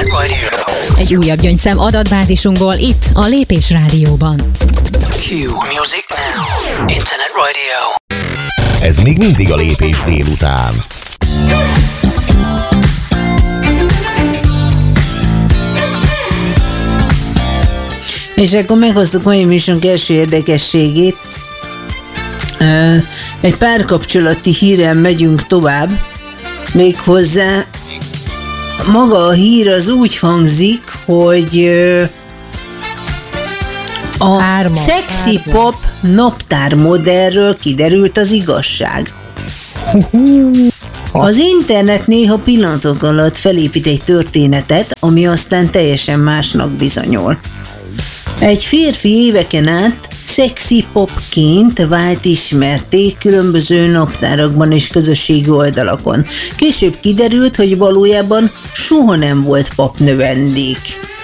Internet Radio. Egy újabb gyöngyszem adatbázisunkból itt a Lépés Rádióban. Q Music Now. Internet Radio. Ez még mindig a Lépés délután. És akkor meghoztuk mai műsorunk első érdekességét. Egy párkapcsolati híren megyünk tovább. Méghozzá maga a hír az úgy hangzik, hogy a Sexy Pop naptármodellről kiderült az igazság. Az internet néha pillanatok alatt felépít egy történetet, ami aztán teljesen másnak bizonyul. Egy férfi éveken át Sexy Popként vált ismertté különböző naptárakban és közösségi oldalakon. Később kiderült, hogy valójában soha nem volt papnövendék.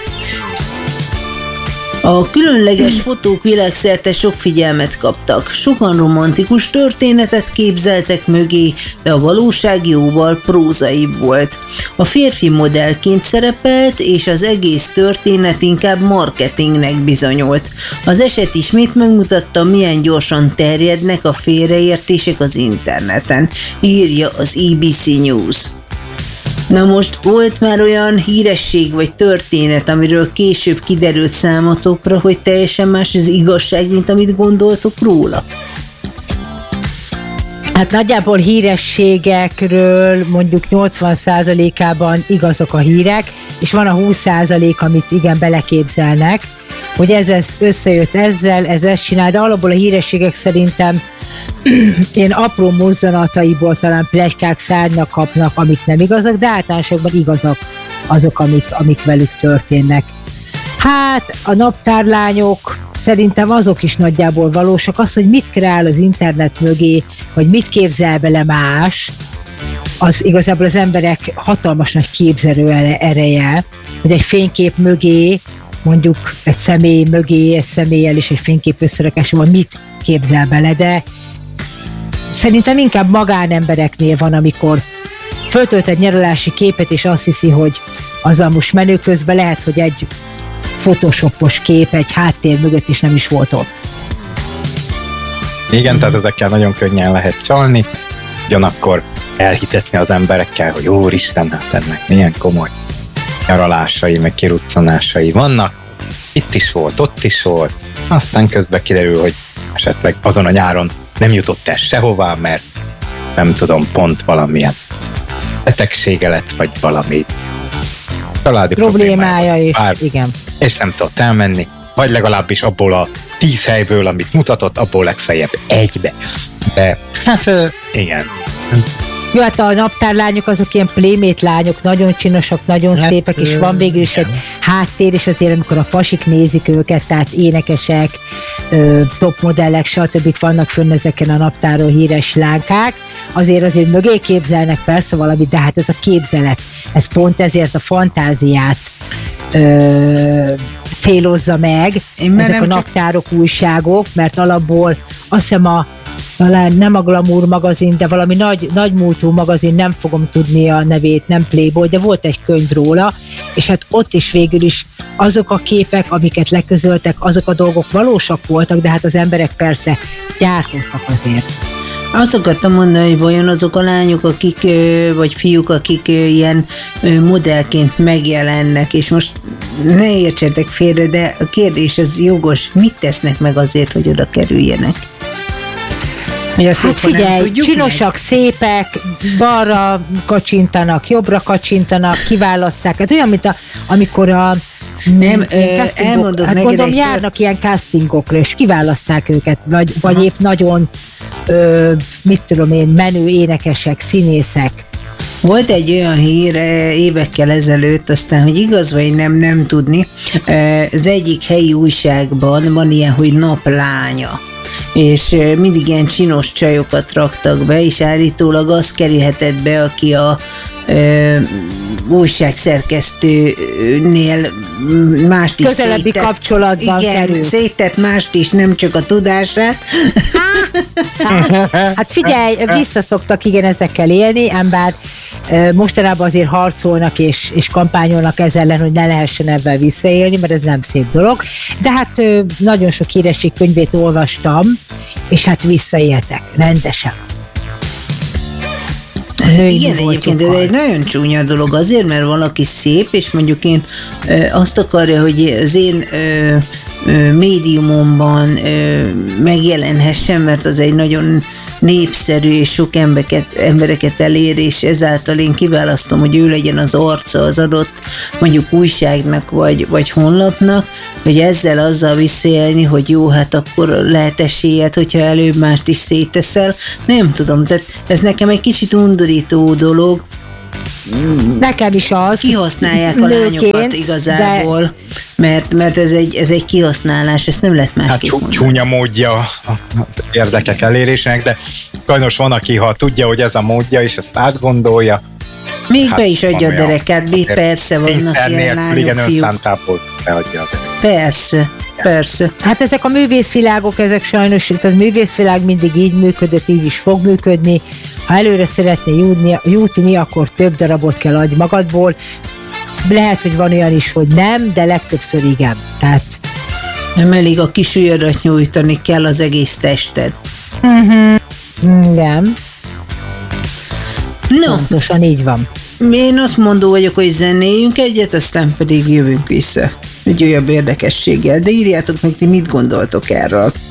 A különleges fotók világszerte sok figyelmet kaptak. Sokan romantikus történetet képzeltek mögé, de a valóság jóval prózaibb volt. A férfi modellként szerepelt, és az egész történet inkább marketingnek bizonyult. Az eset ismét megmutatta, milyen gyorsan terjednek a félreértések az interneten, írja az ABC News. Na most volt már olyan híresség vagy történet, amiről később kiderült számotokra, hogy teljesen más az igazság, mint amit gondoltok róla? Hát nagyjából hírességekről mondjuk 80%-ában igazok a hírek, és van a 20%, amit igen beleképzelnek, hogy ez összejött ezzel, ez ezt csinál, de alapból a hírességek szerintem ilyen apró mozzanataiból talán pletykák szárnynak kapnak, amik nem igazak, de általánosságban igazak azok, amik velük történnek. Hát a naptárlányok szerintem azok is nagyjából valósak. Az, hogy mit kreál az internet mögé, vagy mit képzel bele más, az igazából az emberek hatalmas nagy képzelő ereje, hogy egy fénykép mögé, mondjuk egy személy mögé, egy személlyel és egy fénykép összerakásában mit képzel bele, de szerintem inkább magánembereknél van, amikor föltölt egy nyaralási képet, és azt hiszi, hogy azzal most menő közben lehet, hogy egy photoshopos kép egy háttér mögött is nem is volt ott. Igen, tehát ezekkel nagyon könnyen lehet csalni, ugyanakkor elhitetni az emberekkel, hogy úristen, hát ennek milyen komoly nyaralásai, meg kiruccanásai vannak. Itt is volt, ott is volt, aztán közben kiderül, hogy esetleg azon a nyáron nem jutott el sehová, mert nem tudom, pont valamilyen betegsége lett, vagy valami családi problémája is, igen. És nem tudott elmenni, vagy legalábbis abból a 10 helyből, amit mutatott, abból legfeljebb egybe. De hát igen. Jó, hát a naptárlányok azok ilyen playmate lányok, nagyon csinosak, nagyon szépek, és van végül is egy háttér, és azért amikor a pasik nézik őket, tehát énekesek, topmodellek, stb. Vannak fönn ezeken a naptáron híres lánkák, azért mögé képzelnek persze valamit, de hát ez a képzelet, ez pont ezért a fantáziát célozza meg, ezek a naptárok, újságok, mert alapból azt hiszem talán nem a Glamour magazin, de valami nagy múltú magazin, nem fogom tudni a nevét, nem Playboy, de volt egy könyv róla, és hát ott is végül is azok a képek, amiket leközöltek, azok a dolgok valósak voltak, de hát az emberek persze gyártottak azért. Azt akartam mondani, hogy vajon azok a lányok, akik, vagy fiúk, akik ilyen modellként megjelennek, és most ne értsetek félre, de a kérdés az jogos, mit tesznek meg azért, hogy oda kerüljenek? Hát figyelj, csinosak, szépek, balra kacsintanak, jobbra kacsintanak, kiválasszák. Hát olyan, mint amikor nem, elmondok hát neked gondolom, járnak ilyen castingokra, és kiválasszák őket, vagy épp nagyon, mit tudom én, menő énekesek, színészek. Volt egy olyan hír évekkel ezelőtt, aztán, hogy igaz vagy nem tudni, az egyik helyi újságban van ilyen, hogy naplánya, és mindig ilyen csinos csajokat raktak be, és állítólag az kerülhetett be, aki a újságszerkesztőnél mást is közelebbi kapcsolatban kerül. Széttett mást is, nem csak a tudását. Hát figyelj, visszaszoktak igen ezekkel élni, ám bár Mostanában azért harcolnak és kampányolnak ezzel ellen, hogy ne lehessen ebben visszaélni, mert ez nem szép dolog. De hát nagyon sok híresség könyvét olvastam, és hát visszaéltek rendesen. Igen, egyébként ez egy nagyon csúnya dolog azért, mert valaki szép, és mondjuk én azt akarja, hogy az én médiumomban megjelenhessen, mert az egy nagyon népszerű és sok embereket elér, és ezáltal én kiválasztom, hogy ő legyen az arca az adott mondjuk újságnak vagy honlapnak, hogy ezzel azzal visszaélni, hogy jó, hát akkor lehet esélyed, hogyha előbb mást is széteszel. Nem tudom, tehát ez nekem egy kicsit undorító dolog. Nekem is az. Kihasználják a lányokat igazából, mert ez egy kihasználás, ezt nem lehet másképp mondani. Csúnya módja az érdekek elérésének, de sajnos van, aki ha tudja, hogy ez a módja, és ezt átgondolja. Még be is adja a derekát, persze vannak ilyen lányok, igen, fiúk. önszántából beadja a derekát. Persze. Hát ezek a művészvilágok, ezek sajnos, a művészvilág mindig így működött, így is fog működni. Ha előre szeretnél jutni, akkor több darabot kell adni magadból. Lehet, hogy van olyan is, hogy nem, de legtöbbször igen. Tehát... Nem elég a kis ujjadat nyújtani, kell az egész tested. Igen. No. Pontosan így van. Én azt mondó vagyok, hogy zenéljünk egyet, aztán pedig jövünk vissza egy újabb érdekességgel. De írjátok meg, ti mit gondoltok erről.